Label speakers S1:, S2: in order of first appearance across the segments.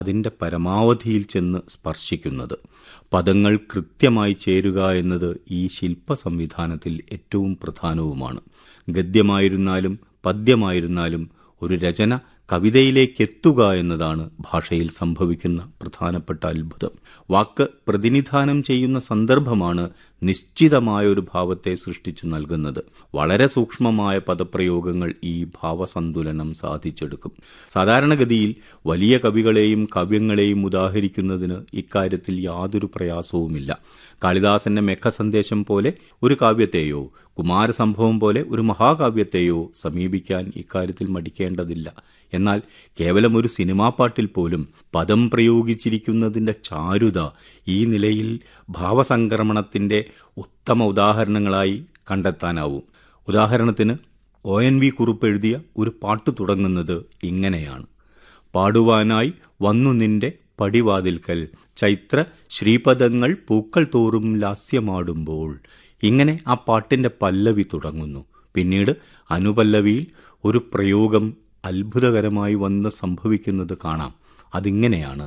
S1: അതിൻ്റെ പരമാവധിയിൽ ചെന്ന് സ്പർശിക്കുന്നത്. പദങ്ങൾ കൃത്യമായി ചേരുക എന്നത് ഈ ശില്പ സംവിധാനത്തിൽ ഏറ്റവും പ്രധാനവുമാണ്. ഗദ്യമായിരുന്നാലും പദ്യമായിരുന്നാലും ഒരു രചന കവിതയിലേക്കെത്തുക എന്നതാണ് ഭാഷയിൽ സംഭവിക്കുന്ന പ്രധാനപ്പെട്ട അത്ഭുതം. വാക്ക് പ്രതിനിധാനം ചെയ്യുന്ന സന്ദർഭമാണ് നിശ്ചിതമായ ഒരു ഭാവത്തെ സൃഷ്ടിച്ചു നൽകുന്നത്. വളരെ സൂക്ഷ്മമായ പദപ്രയോഗങ്ങൾ ഈ ഭാവസന്തുലനം സാധിച്ചെടുക്കും. സാധാരണഗതിയിൽ വലിയ കവികളെയും കാവ്യങ്ങളെയും ഉദാഹരിക്കുന്നതിന് ഇക്കാര്യത്തിൽ യാതൊരു പ്രയാസവുമില്ല. കാളിദാസന്റെ മേഘസന്ദേശം പോലെ ഒരു കാവ്യത്തെയോ കുമാരസംഭവം പോലെ ഒരു മഹാകാവ്യത്തെയോ സമീപിക്കാൻ ഇക്കാര്യത്തിൽ മടിക്കേണ്ടതില്ല. എന്നാൽ കേവലം ഒരു സിനിമാ പാട്ടിൽ പോലും പദം പ്രയോഗിച്ചിരിക്കുന്നതിൻ്റെ ചാരുത ഈ നിലയിൽ ഭാവസംക്രമണത്തിൻ്റെ ഉത്തമ ഉദാഹരണങ്ങളായി കണ്ടെത്താനാവും. ഉദാഹരണത്തിന് ONV കുറുപ്പ് എഴുതിയ ഒരു പാട്ട് തുടങ്ങുന്നത് ഇങ്ങനെയാണ്: പാടുവാനായി വന്നു നിന്റെ പടിവാതിൽക്കൽ ചൈത്ര ശ്രീപദങ്ങൾ പൂക്കൾ തോറും ലാസ്യമാടുമ്പോൾ. ഇങ്ങനെ ആ പാട്ടിൻ്റെ പല്ലവി തുടങ്ങുന്നു. പിന്നീട് അനുപല്ലവിയിൽ ഒരു പ്രയോഗം അത്ഭുതകരമായി വന്ന് സംഭവിക്കുന്നത് കാണാം. അതിങ്ങനെയാണ്: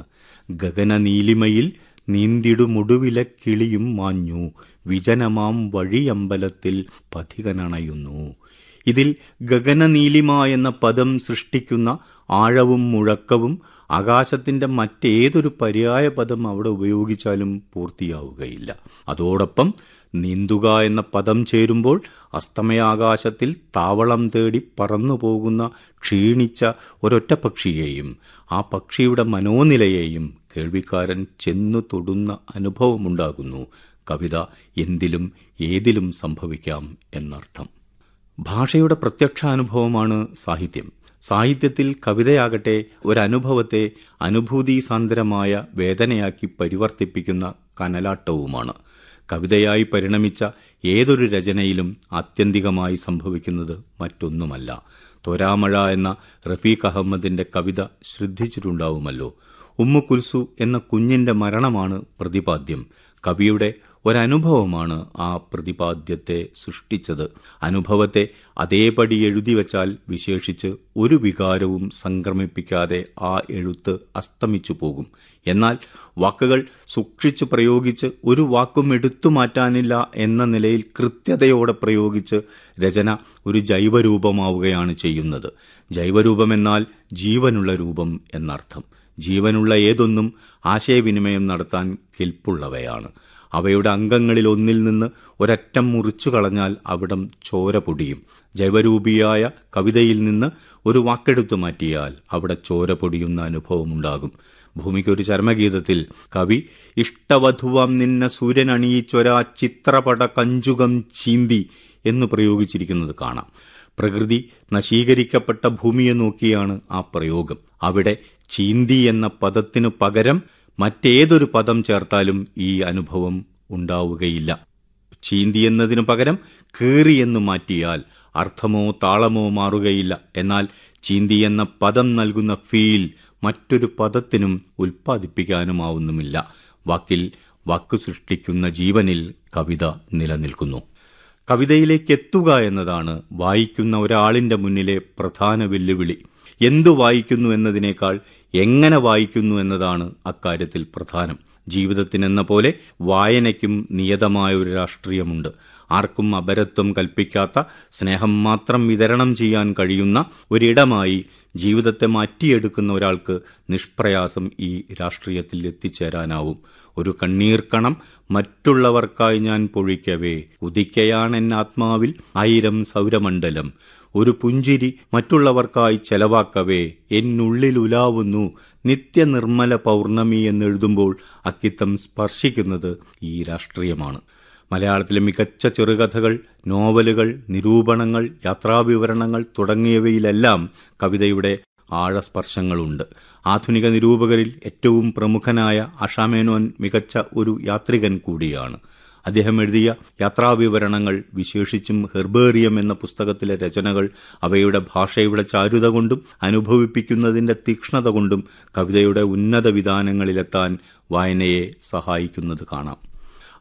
S1: ഗഗനനീലിമയിൽ നീന്തിടുമൊടുവില കിളിയും മാഞ്ഞു, വിജനമാം വഴിയമ്പലത്തിൽ പഥികനണയുന്നു. ഇതിൽ ഗഗനനീലിമ എന്ന പദം സൃഷ്ടിക്കുന്ന ആഴവും മുഴക്കവും ആകാശത്തിൻ്റെ മറ്റേതൊരു പര്യായ പദം അവിടെ ഉപയോഗിച്ചാലും പൂർത്തിയാവുകയില്ല. അതോടൊപ്പം നീന്തുക എന്ന പദം ചേരുമ്പോൾ അസ്തമയാകാശത്തിൽ താവളം തേടി പറന്നു പോകുന്ന ക്ഷീണിച്ച ഒരൊറ്റ പക്ഷിയെയും ആ പക്ഷിയുടെ മനോനിലയെയും കേൾവിക്കാരൻ ചെന്നു തൊടുന്ന അനുഭവമുണ്ടാകുന്നു. കവിത എന്തിലും ഏതിലും സംഭവിക്കാം എന്നർത്ഥം. ഭാഷയുടെ പ്രത്യക്ഷാനുഭവമാണ് സാഹിത്യം. സാഹിത്യത്തിൽ കവിതയാകട്ടെ ഒരനുഭവത്തെ അനുഭൂതിസാന്ദ്രമായ വേദനയാക്കി പരിവർത്തിപ്പിക്കുന്ന കനലാട്ടവുമാണ്. കവിതയായി പരിണമിച്ച ഏതൊരു രചനയിലും ആത്യന്തികമായി സംഭവിക്കുന്നത് മറ്റൊന്നുമല്ല. തോരാമഴ എന്ന റഫീഖ് അഹമ്മദിൻ്റെ കവിത ശ്രദ്ധിച്ചിട്ടുണ്ടാവുമല്ലോ. ഉമ്മു കുൽസു എന്ന കുഞ്ഞിൻ്റെ മരണമാണ് പ്രതിപാദ്യം. കവിയുടെ ഒരനുഭവമാണ് ആ പ്രതിപാദ്യത്തെ സൃഷ്ടിച്ചത്. അനുഭവത്തെ അതേപടി എഴുതി വച്ചാൽ വിശേഷിച്ച് ഒരു വികാരവും സംക്രമിപ്പിക്കാതെ ആ എഴുത്ത് അസ്തമിച്ചു പോകും. എന്നാൽ വാക്കുകൾ സൂക്ഷിച്ച് പ്രയോഗിച്ച് ഒരു വാക്കും എടുത്തു മാറ്റാനില്ല എന്ന നിലയിൽ കൃത്യതയോടെ പ്രയോഗിച്ച് രചന ഒരു ജൈവരൂപമാവുകയാണ് ചെയ്യുന്നത്. ജൈവരൂപമെന്നാൽ ജീവനുള്ള രൂപം എന്നർത്ഥം. ജീവനുള്ള ഏതൊന്നും ആശയവിനിമയം നടത്താൻ കെൽപ്പുള്ളവയാണ്. അവയുടെ അംഗങ്ങളിൽ ഒന്നിൽ നിന്ന് ഒരറ്റം മുറിച്ചു കളഞ്ഞാൽ അവിടം ചോര പൊടിയും. ജൈവരൂപിയായ കവിതയിൽ നിന്ന് ഒരു വാക്കെടുത്തു മാറ്റിയാൽ അവിടെ ചോര പൊടിയുന്ന അനുഭവമുണ്ടാകും. ഭൂമിക്കൊരു ചരമഗീതത്തിൽ കവി ഇഷ്ടവധുവാം നിന്ന സൂര്യൻ അണിയിച്ചൊരാ ചിത്രപട കഞ്ചുകം ചീന്തി എന്ന് പ്രയോഗിച്ചിരിക്കുന്നത് കാണാം. പ്രകൃതി നശീകരിക്കപ്പെട്ട ഭൂമിയെ നോക്കിയാണ് ആ പ്രയോഗം. അവിടെ ചീന്തി എന്ന പദത്തിനു പകരം മറ്റേതൊരു പദം ചേർത്താലും ഈ അനുഭവം ഉണ്ടാവുകയില്ല. ചീന്തി എന്നതിനു പകരം കീറി എന്ന് മാറ്റിയാൽ അർത്ഥമോ താളമോ മാറുകയില്ല. എന്നാൽ ചീന്തി എന്ന പദം നൽകുന്ന ഫീൽ മറ്റൊരു പദത്തിനും ഉൽപ്പാദിപ്പിക്കാനുമാവുന്നുമില്ല. വാക്കിൽ വാക്കു സൃഷ്ടിക്കുന്ന ജീവനിൽ കവിത നിലനിൽക്കുന്നു. കവിതയിലേക്ക് എത്തുക എന്നതാണ് വായിക്കുന്ന ഒരാളിൻ്റെ മുന്നിലെ പ്രധാന വെല്ലുവിളി. എന്തു വായിക്കുന്നു എന്നതിനേക്കാൾ എങ്ങനെ വായിക്കുന്നു എന്നതാണ് അക്കാര്യത്തിൽ പ്രധാനം. ജീവിതത്തിനെന്ന പോലെ വായനയ്ക്കും നിയതമായ ഒരു രാഷ്ട്രീയമുണ്ട്. ആർക്കും അപരത്വം കൽപ്പിക്കാത്ത, സ്നേഹം മാത്രം വിതരണം ചെയ്യാൻ കഴിയുന്ന ഒരിടമായി ജീവിതത്തെ മാറ്റിയെടുക്കുന്ന ഒരാൾക്ക് നിഷ്പ്രയാസം ഈ രാഷ്ട്രീയത്തിൽ എത്തിച്ചേരാനാവും. ഒരു കണ്ണീർക്കണം മറ്റുള്ളവർക്കായി ഞാൻ പൊഴിക്കവേ, ഉദിക്കയാണെന്നാത്മാവിൽ 1000 സൗരമണ്ഡലം. ഒരു പുഞ്ചിരി മറ്റുള്ളവർക്കായി ചെലവാക്കവേ, എന്നുള്ളിലുലാവുന്നു നിത്യനിർമ്മല പൗർണമി എന്നെഴുതുമ്പോൾ അക്കിത്തം സ്പർശിക്കുന്നത് ഈ രാഷ്ട്രീയമാണ്. മലയാളത്തിലെ മികച്ച ചെറുകഥകൾ, നോവലുകൾ, നിരൂപണങ്ങൾ, യാത്രാവിവരണങ്ങൾ തുടങ്ങിയവയിലെല്ലാം കവിതയുടെ ആഴസ്പർശങ്ങളുണ്ട്. ആധുനിക നിരൂപകരിൽ ഏറ്റവും പ്രമുഖനായ ആഷാമേനോൻ മികച്ച ഒരു യാത്രികൻ കൂടിയാണ്. അദ്ദേഹം എഴുതിയ യാത്രാവിവരണങ്ങൾ, വിശേഷിച്ചും ഹെർബേറിയം എന്ന പുസ്തകത്തിലെ രചനകൾ അവയുടെ ഭാഷയുടെ ചാരുത കൊണ്ടും അനുഭവിപ്പിക്കുന്നതിൻ്റെ തീക്ഷ്ണത കൊണ്ടും കവിതയുടെ ഉന്നത വിധാനങ്ങളിലെത്താൻ വായനയെ സഹായിക്കുന്നത് കാണാം.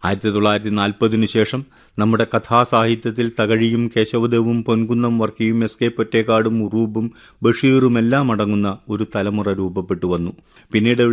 S1: 1940 ശേഷം നമ്മുടെ കഥാസാഹിത്യത്തിൽ തകഴിയും കേശവദേവും പൊൻകുന്നം വർക്കിയും എസ്.കെ. പൊറ്റേക്കാടും ഉറൂബും ബഷീറുമെല്ലാം അടങ്ങുന്ന ഒരു തലമുറ രൂപപ്പെട്ടു വന്നു. പിന്നീട്